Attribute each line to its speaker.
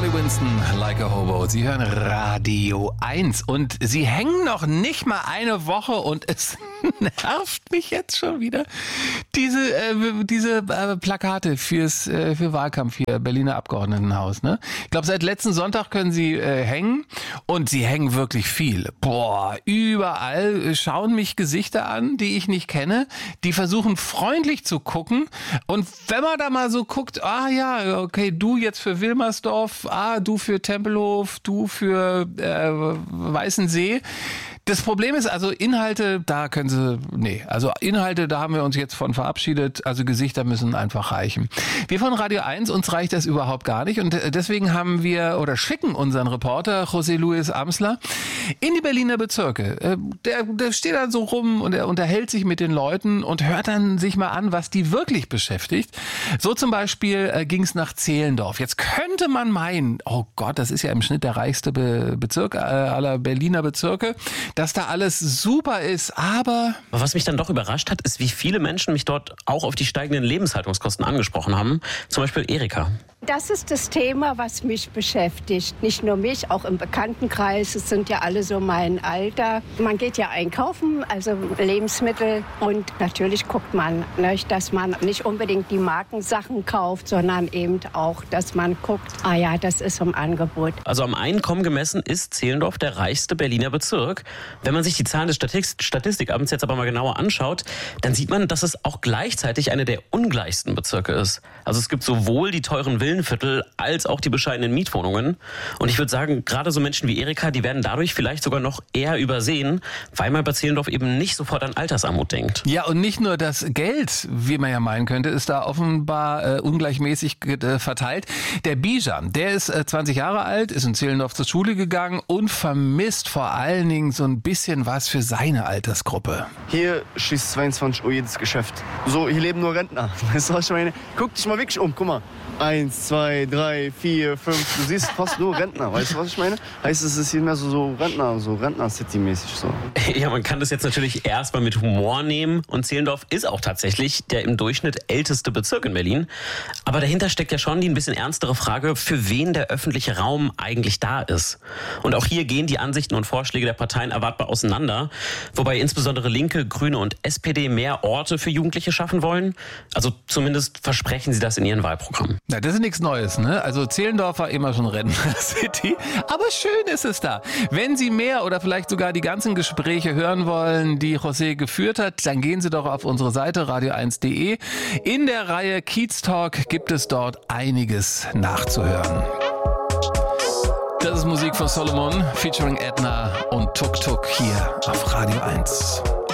Speaker 1: Shirley Winston, Like a Hobo. Sie hören Radio 1 und Sie hängen noch nicht mal eine Woche und es nervt mich jetzt schon wieder. Diese Plakate für Wahlkampf hier, Berliner Abgeordnetenhaus. Ne? Ich glaube, seit letzten Sonntag können Sie hängen und Sie hängen wirklich viel. Boah, überall schauen mich Gesichter an, die ich nicht kenne. Die versuchen freundlich zu gucken und wenn man da mal so guckt, okay, du jetzt für Wilmersdorf, du für Tempelhof, du für Weißensee. Das Problem ist also Inhalte, da haben wir uns jetzt von verabschiedet, also Gesichter müssen einfach reichen. Wir von Radio 1, uns reicht das überhaupt gar nicht und deswegen schicken unseren Reporter José Luis Amsler in die Berliner Bezirke. Der steht dann so rum und er unterhält sich mit den Leuten und hört dann sich mal an, was die wirklich beschäftigt. So zum Beispiel ging es nach Zehlendorf. Jetzt könnte man meinen, oh Gott, das ist ja im Schnitt der reichste Bezirk aller Berliner Bezirke, dass da alles super ist, aber
Speaker 2: was mich dann doch überrascht hat, ist, wie viele Menschen mich dort auch auf die steigenden Lebenshaltungskosten angesprochen haben. Zum Beispiel Erika.
Speaker 3: Das ist das Thema, was mich beschäftigt. Nicht nur mich, auch im Bekanntenkreis. Es sind ja alle so mein Alter. Man geht ja einkaufen, also Lebensmittel. Und natürlich guckt man, dass man nicht unbedingt die Markensachen kauft, sondern eben auch, dass man guckt, das ist im Angebot.
Speaker 2: Also am Einkommen gemessen ist Zehlendorf der reichste Berliner Bezirk. Wenn man sich die Zahlen des Statistikamts jetzt aber mal genauer anschaut, dann sieht man, dass es auch gleichzeitig eine der ungleichsten Bezirke ist. Also es gibt sowohl die teuren Villenviertel als auch die bescheidenen Mietwohnungen. Und ich würde sagen, gerade so Menschen wie Erika, die werden dadurch vielleicht sogar noch eher übersehen, weil man bei Zehlendorf eben nicht sofort an Altersarmut denkt.
Speaker 1: Ja, und nicht nur das Geld, wie man ja meinen könnte, ist da offenbar ungleichmäßig verteilt. Der Bijan, der ist 20 Jahre alt, ist in Zehlendorf zur Schule gegangen und vermisst vor allen Dingen so ein bisschen was für seine Altersgruppe.
Speaker 4: Hier schließt 22 Uhr jedes Geschäft. So, hier leben nur Rentner. Weißt du, was ich meine? Guck dich mal wirklich um, guck mal. 1, 2, 3, 4, 5. Du siehst fast nur Rentner. Weißt du, was ich meine? Heißt, es ist hier mehr so Rentner-City-mäßig so.
Speaker 2: Ja, man kann das jetzt natürlich erstmal mit Humor nehmen. Und Zehlendorf ist auch tatsächlich der im Durchschnitt älteste Bezirk in Berlin. Aber dahinter steckt ja schon die ein bisschen ernstere Frage, für wen der öffentliche Raum eigentlich da ist. Und auch hier gehen die Ansichten und Vorschläge der Parteien erwartbar auseinander. Wobei insbesondere Linke, Grüne und SPD mehr Orte für Jugendliche schaffen wollen. Also zumindest versprechen sie das in ihren Wahlprogrammen.
Speaker 1: Na, das ist nichts Neues, ne? Also Zehlendorf war immer schon Rentner-City, aber schön ist es da. Wenn Sie mehr oder vielleicht sogar die ganzen Gespräche hören wollen, die José geführt hat, dann gehen Sie doch auf unsere Seite radio1.de. In der Reihe Kiez Talk gibt es dort einiges nachzuhören. Das ist Musik von Solomon featuring Edna und Tuk Tuk hier auf Radio 1.